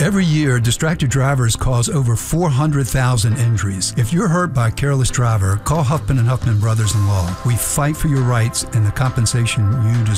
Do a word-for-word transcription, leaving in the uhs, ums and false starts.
Every year, distracted drivers cause over four hundred thousand injuries. If you're hurt by a careless driver, call Huffman and Huffman Brothers-in-Law. We fight for your rights and the compensation you deserve.